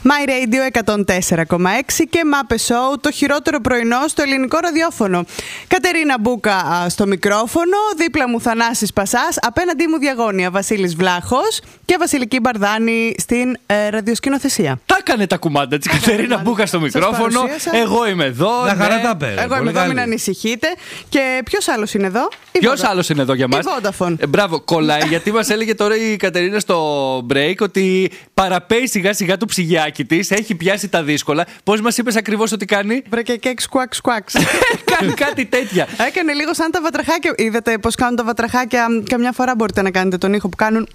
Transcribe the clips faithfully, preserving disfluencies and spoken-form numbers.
My Radio εκατόν τέσσερα κόμμα έξι και Μάπε Show, το χειρότερο πρωινό στο ελληνικό ραδιόφωνο. Κατερίνα Μπούκα στο μικρόφωνο, δίπλα μου Θανάσης Πασάς, απέναντί μου διαγώνια Βασίλης Βλάχος και Βασιλική Μπαρδάνη στην ε, ραδιοσκηνοθεσία. Τα έκανε τα κουμάντα της Κατερίνα Μπούκα στο μικρόφωνο. Εγώ είμαι εδώ. Να χαρά τα πέρα. Εγώ είμαι εδώ, μην ανησυχείτε. Και ποιος άλλος είναι εδώ? Ποιος άλλος είναι εδώ για μας? Η Vodafone. Ε, μπράβο, κολλάει γιατί μας έλεγε τώρα η Κατερίνα στο break ότι παραπέει σιγά σιγά το ψυγιάκι της, έχει πιάσει τα δύσκολα. Πώς μας είπες ακριβώς ότι κάνει? Βρεκεκέκ σκουάκ σκουάκ. Κάνει κάτι τέτοια. Έκανε λίγο σαν τα βατραχάκια. Είδατε πώς κάνουν τα βατραχάκια? Καμιά φορά μπορείτε να κάνετε τον ήχο που κάνουν.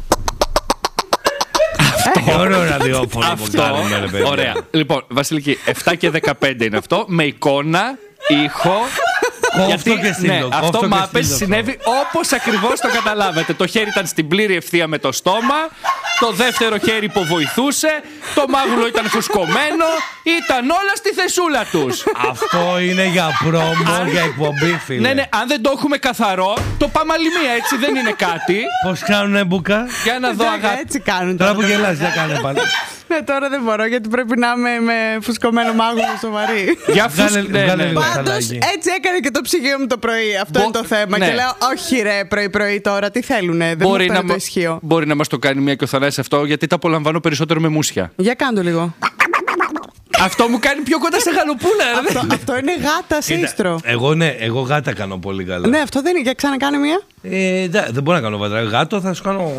Αυτό. Ωραίο ραδιόφωνο που κάνουμε, ρε παιδιά. Ωραία. Λοιπόν, Βασιλική, επτά και δεκαπέντε είναι αυτό. Με εικόνα, ήχο. Γιατί και στήλο, ναι, αυτό Μάπες συνέβη όπως ακριβώς το καταλάβετε. Το χέρι ήταν στην πλήρη ευθεία με το στόμα. Το δεύτερο χέρι που βοηθούσε. Το μάγουλο ήταν φουσκωμένο. Ήταν όλα στη θεσούλα τους. Αυτό είναι για πρόμο, για εκπομπή, φίλε. Ναι, ναι, αν δεν το έχουμε καθαρό, το πάμε άλλη μία, έτσι δεν είναι κάτι. Πώς κάνουνε, Μπουκά? Για να δω, αγάπη. Έτσι κάνουν. Τώρα που γελάς, για κάνε πάλι. Ναι, τώρα δεν μπορώ γιατί πρέπει να είμαι με φουσκωμένο μάγουλο σοβαρή. Για φουσκ... ναι, ναι, ναι. Πάντως έτσι έκανε και το ψυγείο μου το πρωί. Αυτό Μπο... είναι το θέμα. Ναι. Και λέω, όχι ρε, πρωί-πρωί τώρα, τι θέλουνε. Δεν μπορεί μου να το ισχύω. Μπορεί να μας το κάνει μια και ο Θανάσης αυτό, γιατί τα απολαμβάνω περισσότερο με μουσια. Για κάντο λίγο. Αυτό μου κάνει πιο κοντά σε γαλοπούλα. αυτό, αυτό είναι γάτα σύστρο. Εγώ ναι, εγώ γάτα κάνω πολύ καλά. Ναι, αυτό δεν είναι. Για ξανακάνε μία. Ε, δε, δεν μπορώ να κάνω βατρά. Γάτο θα σου κάνω.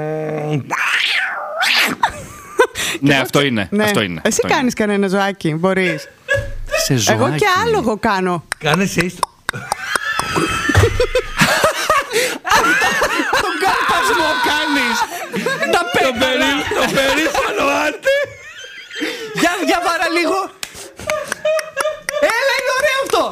Ναι, αυτό είναι. Ναι. Αυτό είναι. Εσύ αυτό κάνεις είναι. Κανένα ζωάκι, μπορείς? Σε ζωάκι. Εγώ και άλογο κάνω. Κάνε σύστρο. Τον καρπασμό κάνεις. Τα πέμπερα. Το περήφανο άντε. Για, για βάρα λίγο. Έλα, είναι ωραίο αυτό.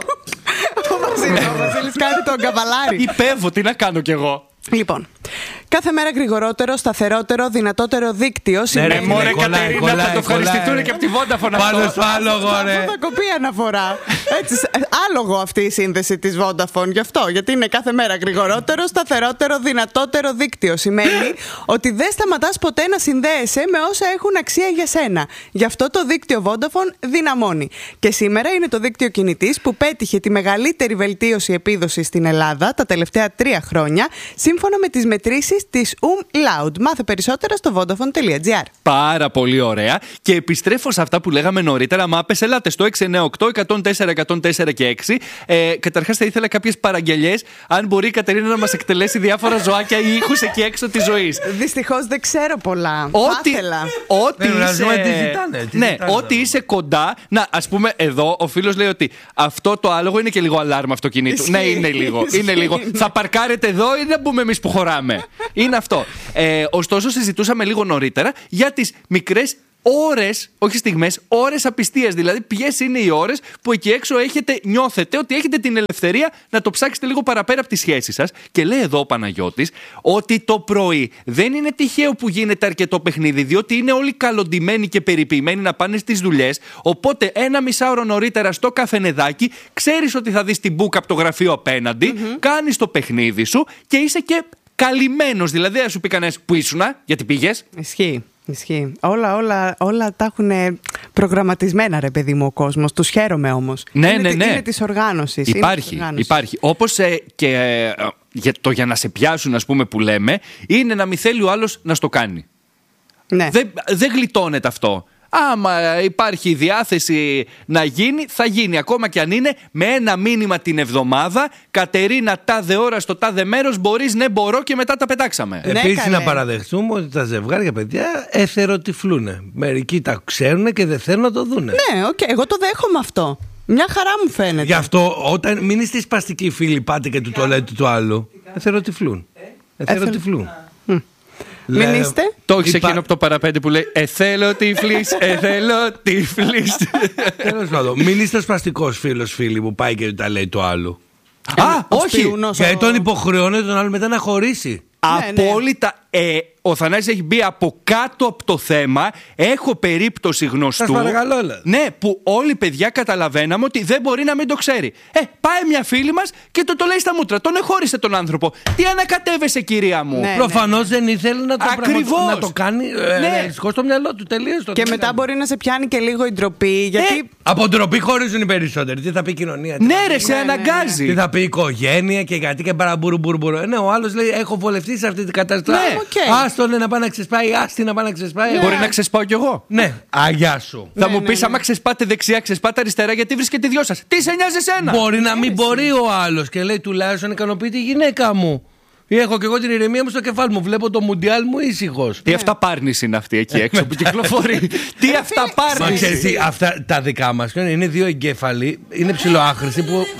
Ο Βασίλης κάνει τον καβαλάρι. Υπέβω, τι να κάνω κι εγώ. Λοιπόν, κάθε μέρα γρηγορότερο, σταθερότερο, δυνατότερο δίκτυο. Ναι, μωρέ Κατερίνα, θα το ευχαριστηθούν και από τη Vodafone. Πάνω στο άλογο, ρε. Θα κοπεί αναφορά. Έτσι, άλογο αυτή η σύνδεση της Vodafone. Γι' αυτό, γιατί είναι κάθε μέρα γρηγορότερο, σταθερότερο, δυνατότερο δίκτυο. Σημαίνει ότι δεν σταματάς ποτέ να συνδέεσαι με όσα έχουν αξία για σένα. Γι' αυτό το δίκτυο Vodafone δυναμώνει. Και σήμερα είναι το δίκτυο κινητής που πέτυχε τη μεγαλύτερη βελτίωση επίδοσης στην Ελλάδα τα τελευταία τρία χρόνια, σύμφωνα με τις μετρήσεις της Umlaut. Μάθε περισσότερα στο vodafone τελεία gr. Πάρα πολύ ωραία. Και επιστρέφω σε αυτά που λέγαμε νωρίτερα. Μάπες, ελάτε στο έξι εννιά οκτώ εκατόν τέσσερα εκατόν τέσσερα και έξι. Ε, καταρχάς θα ήθελα κάποιες παραγγελιές. Αν μπορεί η Κατερίνα να μας εκτελέσει διάφορα ζωάκια ή ήχους εκεί έξω της ζωής. Δυστυχώς δεν ξέρω πολλά. Ό,τι, ό,τι ναι, είσαι, τι ζητάνε, τι ναι, ζητάνε, ό,τι είσαι κοντά. Να, ας πούμε, εδώ ο φίλος λέει ότι αυτό το άλογο είναι και λίγο αλάρμα αυτοκινήτου. Ναι, είναι λίγο. Είναι λίγο. Θα παρκάρετε εδώ ή να μπούμε εμείς που χωράμε. Είναι αυτό. Ε, ωστόσο, συζητούσαμε λίγο νωρίτερα για τις μικρές ώρες, όχι στιγμές, ώρες απιστίας. Δηλαδή, ποιες είναι οι ώρες που εκεί έξω έχετε, νιώθετε ότι έχετε την ελευθερία να το ψάξετε λίγο παραπέρα από τη σχέση σας. Και λέει εδώ ο Παναγιώτης ότι το πρωί δεν είναι τυχαίο που γίνεται αρκετό παιχνίδι, διότι είναι όλοι καλοντημένοι και περιποιημένοι να πάνε στις δουλειές. Οπότε, ένα μισάωρο νωρίτερα στο καφενεδάκι, ξέρεις ότι θα δεις την μπούκα από το γραφείο απέναντι, mm-hmm. κάνεις το παιχνίδι σου και είσαι και καλυμμένος. Δηλαδή, δεν σου πει κανένας που ήσουνα, γιατί πήγες. Ισχύει. Ισχύει. Όλα, όλα, όλα τα έχουν προγραμματισμένα, ρε παιδί μου, ο κόσμος. Τους χαίρομαι όμως. Ναι, είναι, ναι, ναι. Είναι της οργάνωσης. Υπάρχει, είναι της υπάρχει. Όπως ε, και ε, για, το για να σε πιάσουν, ας πούμε, που λέμε, είναι να μην θέλει ο άλλος να στο κάνει. Ναι. Δεν, δεν γλιτώνεται αυτό. Άμα υπάρχει διάθεση να γίνει, θα γίνει. Ακόμα και αν είναι με ένα μήνυμα την εβδομάδα. Κατερίνα, τάδε ώρα στο τάδε μέρος μπορείς, ναι μπορώ, και μετά τα πετάξαμε. Ναι, επίσης καλέ. να παραδεχτούμε ότι τα ζευγάρια, παιδιά, εθεροτυφλούνε. Μερικοί τα ξέρουν και δεν θέλουν να το δούνε. Ναι, okay, εγώ το δέχομαι αυτό. Μια χαρά μου φαίνεται. Γι' αυτό όταν μην είστε σπαστικοί φίλοι, πάτε και του το λέτε του άλλου. Εθεροτυφλούν. Εθεροτυφλούν. Μην είστε. Το έχεις εκείνο από το παραπέντε που λέει «Εθέλω τυφλής, εθέλω τυφλής». Τέλος πάντων, μην είστε σπαστικός φίλος φίλοι που πάει και τα λέει το άλλο. Α, όχι! Γιατί τον υποχρεώνει τον άλλο μετά να χωρίσει. Απόλυτα. Ε, ο Θανάσης έχει μπει από κάτω από το θέμα. Έχω περίπτωση γνωστού. Σας παρακαλώ, έλα. Ναι, που όλοι παιδιά καταλαβαίναμε ότι δεν μπορεί να μην το ξέρει. Ε, πάει μια φίλη μας και το το λέει στα μούτρα. Τον εχώρισε τον άνθρωπο. Τι ανακατεύεσαι, κυρία μου. Ναι. Προφανώς δεν ήθελε να το, Ακριβώς. να το κάνει. Ε, Ναι. ε, στο μυαλό του τελείως. Και μετά μπορεί να σε πιάνει και λίγο η ντροπή. Γιατί. Ε, Από ντροπή χωρίζουν οι περισσότεροι. Τι θα πει η κοινωνία. Τι Ναι, θα ρε, πει, σε αναγκάζει. τι θα πει η οικογένεια και γιατί και παραμπουρου μπουρου μπουρου. Ε, ναι, ο άλλος λέει: έχω βολευτεί σε αυτή την κατάσταση. Ναι, οκ. Άστο ναι, να πάει να ξεσπάει, άστη να πάει να ξεσπάει. Μπορεί να ξεσπάω κι εγώ. Ναι, αγιά σου. Θα Ναι, μου ναι, πεις, ναι. άμα ξεσπάτε δεξιά, ξεσπάτε αριστερά, γιατί βρίσκεται δυο σας. Τι σε νοιάζει εσένα. Μπορεί να μην μπορεί ο άλλος και λέει τουλάχιστον ικανοποιεί τη γυναίκα μου. Έχω και εγώ την ηρεμία μου στο κεφάλι μου. Βλέπω το μουντιάλ μου ήσυχος. Τι αυταπάρνηση είναι αυτή εκεί έξω που κυκλοφορεί. Τι Μα αυταπάρνηση. ξέρεις τι, αυτά τα δικά μας είναι δύο εγκέφαλοι, είναι ψιλοάχρηστοι που